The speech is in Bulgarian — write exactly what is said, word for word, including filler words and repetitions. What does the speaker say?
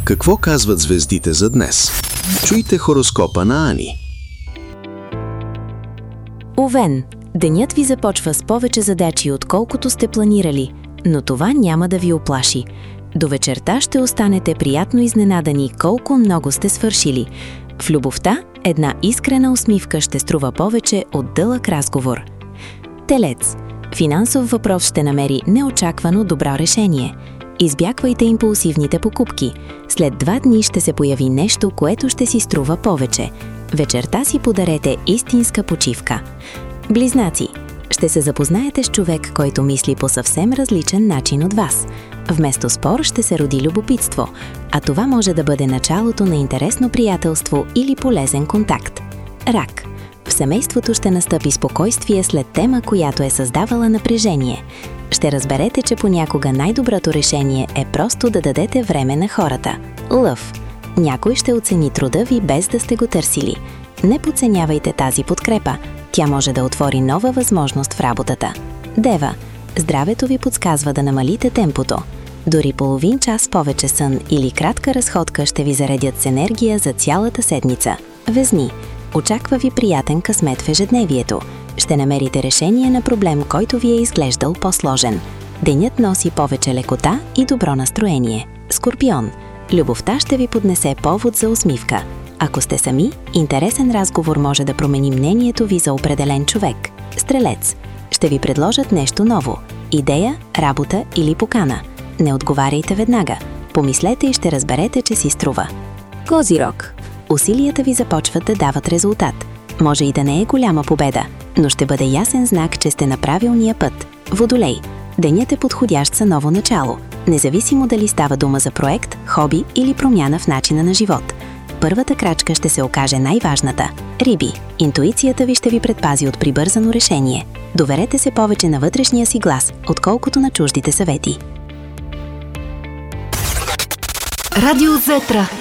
Какво казват звездите за днес? Чуйте хороскопа на Ани. Овен, денят ви започва с повече задачи, отколкото сте планирали, но това няма да ви уплаши. До вечерта ще останете приятно изненадани колко много сте свършили. В любовта една искрена усмивка ще струва повече от дълъг разговор. Телец, финансов въпрос ще намери неочаквано добро решение. Избягвайте импулсивните покупки. След два дни ще се появи нещо, което ще си струва повече. Вечерта си подарете истинска почивка. Близнаци, ще се запознаете с човек, който мисли по съвсем различен начин от вас. Вместо спор ще се роди любопитство, а това може да бъде началото на интересно приятелство или полезен контакт. Рак, в семейството ще настъпи спокойствие след тема, която е създавала напрежение. Ще разберете, че понякога най-доброто решение е просто да дадете време на хората. Лъв, някой ще оцени труда ви без да сте го търсили. Не подценявайте тази подкрепа, тя може да отвори нова възможност в работата. Дева, здравето ви подсказва да намалите темпото. Дори половин час повече сън или кратка разходка ще ви заредят с енергия за цялата седмица. Везни, очаква ви приятен късмет в ежедневието. Ще намерите решение на проблем, който ви е изглеждал по-сложен. Денят носи повече лекота и добро настроение. Скорпион, любовта ще ви поднесе повод за усмивка. Ако сте сами, интересен разговор може да промени мнението ви за определен човек. Стрелец, ще ви предложат нещо ново. Идея, работа или покана. Не отговаряйте веднага. Помислете и ще разберете, че си струва. Козирог, усилията ви започват да дават резултат. Може и да не е голяма победа, но ще бъде ясен знак, че сте на правилния път. Водолей, денят е подходящ за ново начало, независимо дали става дума за проект, хоби или промяна в начина на живот. Първата крачка ще се окаже най-важната. Риби, интуицията ви ще ви предпази от прибързано решение. Доверете се повече на вътрешния си глас, отколкото на чуждите съвети. Радио Зетра.